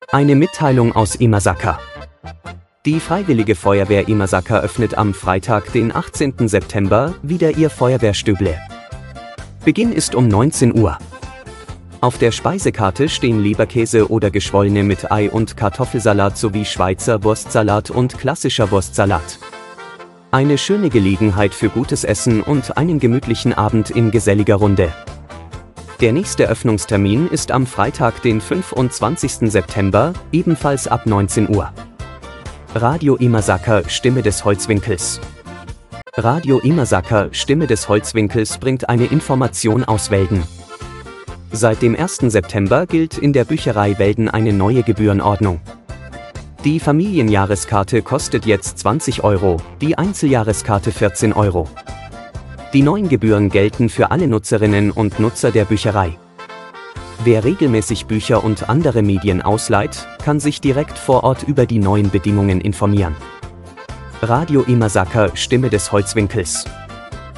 Eine Mitteilung aus Imasaka. Die Freiwillige Feuerwehr Imasaka öffnet am Freitag, den 18. September, wieder ihr Feuerwehrstüble. Beginn ist um 19 Uhr. Auf der Speisekarte stehen Leberkäse oder geschwollene mit Ei und Kartoffelsalat sowie Schweizer Wurstsalat und klassischer Wurstsalat. Eine schöne Gelegenheit für gutes Essen und einen gemütlichen Abend in geselliger Runde. Der nächste Öffnungstermin ist am Freitag, den 25. September, ebenfalls ab 19 Uhr. Radio Imasaka, Stimme des Holzwinkels. Radio Imasaka, Stimme des Holzwinkels bringt eine Information aus Welden. Seit dem 1. September gilt in der Bücherei Welden eine neue Gebührenordnung. Die Familienjahreskarte kostet jetzt 20 Euro, die Einzeljahreskarte 14 Euro. Die neuen Gebühren gelten für alle Nutzerinnen und Nutzer der Bücherei. Wer regelmäßig Bücher und andere Medien ausleiht, kann sich direkt vor Ort über die neuen Bedingungen informieren. Radio Imasaka, Stimme des Holzwinkels.